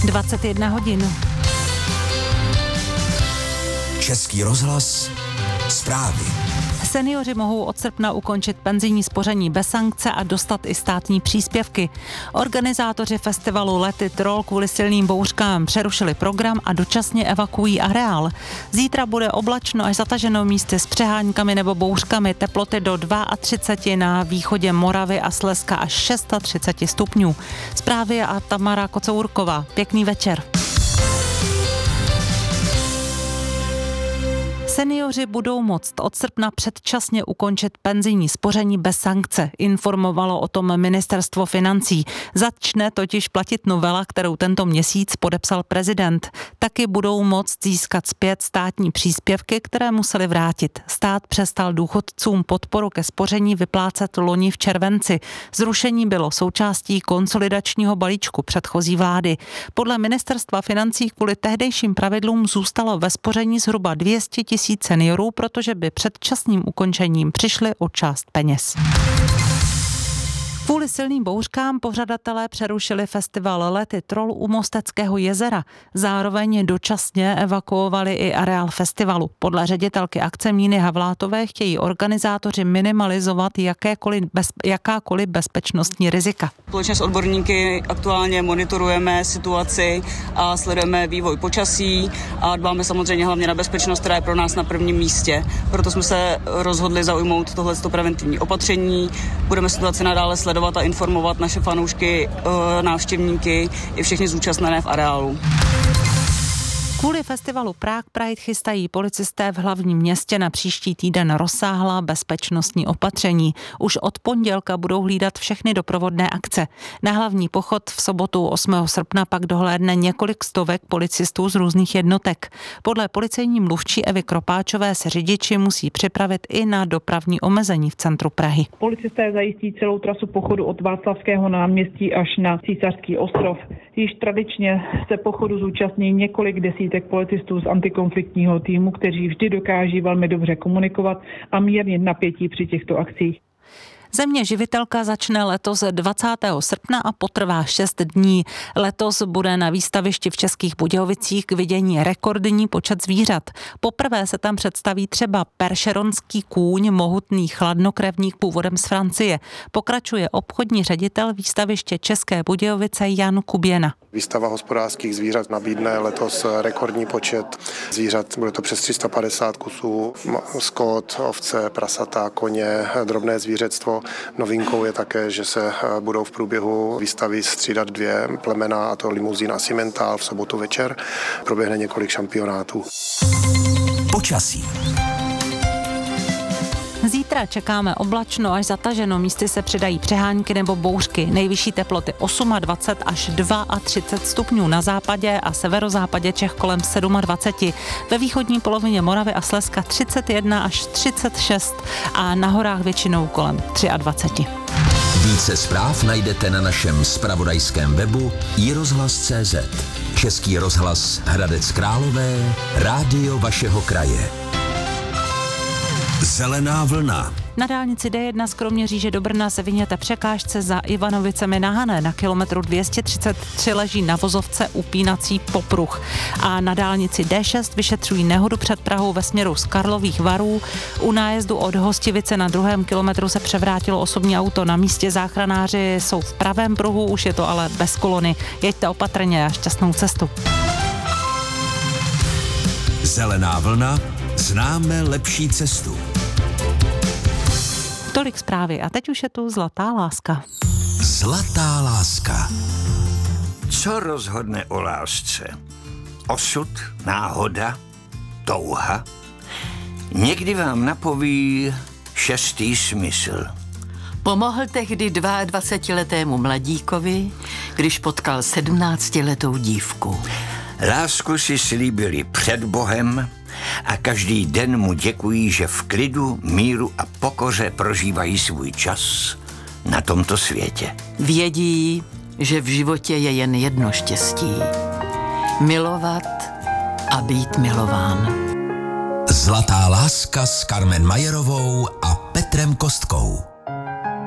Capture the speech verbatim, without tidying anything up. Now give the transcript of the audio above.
dvacet jedna hodin. Český rozhlas, zprávy. Seniori mohou od srpna ukončit penzijní spoření bez sankce a dostat i státní příspěvky. Organizátoři festivalu Let It Roll kvůli silným bouřkám přerušili program a dočasně evakuují areál. Zítra bude oblačno až zataženo místy s přeháňkami nebo bouřkami, teploty do třicet dva na východě Moravy a Slezska až třicet šest stupňů. Zprávy a Tamara Kocourková. Pěkný večer. Seniori budou moct od srpna předčasně ukončit penzijní spoření bez sankce, informovalo o tom ministerstvo financí. Začne totiž platit novela, kterou tento měsíc podepsal prezident. Taky budou moct získat zpět státní příspěvky, které museli vrátit. Stát přestal důchodcům podporu ke spoření vyplácet loni v červenci. Zrušení bylo součástí konsolidačního balíčku předchozí vlády. Podle ministerstva financí kvůli tehdejším pravidlům zůstalo ve spoření zhruba dvě stě tisíc seniorů, protože by předčasným ukončením přišli o část peněz. Kvůli silným bouřkám pořadatelé přerušili festival Let It Roll u Mosteckého jezera. Zároveň dočasně evakuovali i areál festivalu. Podle ředitelky akce Míny Havlátové chtějí organizátoři minimalizovat jakékoliv bez, jakákoliv bezpečnostní rizika. Společně s odborníky aktuálně monitorujeme situaci a sledujeme vývoj počasí a dbáme samozřejmě hlavně na bezpečnost, která je pro nás na prvním místě. Proto jsme se rozhodli zaujmout tohleto preventivní opatření. Budeme situaci nadále sledovat a informovat naše fanoušky, návštěvníky i všechny zúčastněné v areálu. Kvůli festivalu Prague Pride chystají policisté v hlavním městě na příští týden rozsáhlá bezpečnostní opatření. Už od pondělka budou hlídat všechny doprovodné akce. Na hlavní pochod v sobotu osmého srpna pak dohlédne několik stovek policistů z různých jednotek. Podle policejní mluvčí Evy Kropáčové se řidiči musí připravit i na dopravní omezení v centru Prahy. Policisté zajistí celou trasu pochodu od Václavského náměstí až na Císařský ostrov. Již tradičně se pochodu zúčastní několik desítek policistů z antikonfliktního týmu, kteří vždy dokáží velmi dobře komunikovat a mírnit napětí při těchto akcích. Země živitelka začne letos dvacátého srpna a potrvá šest dní. Letos bude na výstavišti v Českých Budějovicích k vidění rekordní počet zvířat. Poprvé se tam představí třeba peršeronský kůň, mohutný chladnokrevník původem z Francie. Pokračuje obchodní ředitel výstaviště České Budějovice Jan Kuběna. Výstava hospodářských zvířat nabídne letos rekordní počet zvířat. Bude to přes tři sta padesát kusů, skot, ovce, prasata, koně, drobné zvířectvo. Novinkou je také, že se budou v průběhu výstavy střídat dvě plemena, a to limuzín a simentál v sobotu večer. Proběhne několik šampionátů. Počasí. Zítra čekáme oblačno až zataženo, místy se přidají přehánky nebo bouřky. Nejvyšší teploty dvacet osm až třicet dva stupňů na západě a severozápadě Čech kolem dvacet sedm. Ve východní polovině Moravy a Slezska třicet jedna až třicet šest a na horách většinou kolem dvacet tři. Více zpráv najdete na našem zpravodajském webu i rozhlas tečka cé zet. Český rozhlas Hradec Králové, rádio vašeho kraje. Zelená vlna. Na dálnici D jedna z Kroměříže do Brna se vyhněte překážce za Ivanovicemi na Hané. Na kilometru dvě stě třicet tři leží na vozovce upínací popruh. A na dálnici D šest vyšetřují nehodu před Prahou ve směru z Karlových Varů. U nájezdu od Hostivice na druhém kilometru se převrátilo osobní auto. Na místě záchranáři jsou v pravém pruhu, už je to ale bez kolony. Jeďte opatrně a šťastnou cestu. Zelená vlna. Známe lepší cestu. Tolik zprávy a teď už je tu zlatá láska. Zlatá láska. Co rozhodne o lásce? Osud, náhoda, touha? Někdy vám napoví šestý smysl. Pomohl tehdy dvaadvacetiletému mladíkovi, když potkal sedmnáctiletou dívku. Lásku si slíbili před Bohem a každý den mu děkují, že v klidu, míru a pokoře prožívají svůj čas na tomto světě. Vědí, že v životě je jen jedno štěstí. Milovat a být milován. Zlatá láska s Carmen Majerovou a Petrem Kostkou.